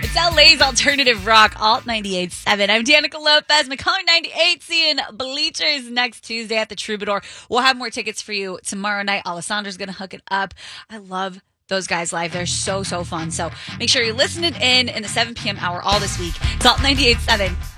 It's LA's alternative rock, Alt 98.7. I'm Danica Lopez, McCollum 98, seeing Bleachers next Tuesday at the Troubadour. We'll have more tickets for you tomorrow night. Alessandra's going to hook it up. I love those guys live. They're so fun. So make sure you're listening in the 7 p.m. hour all this week. It's Alt 98.7.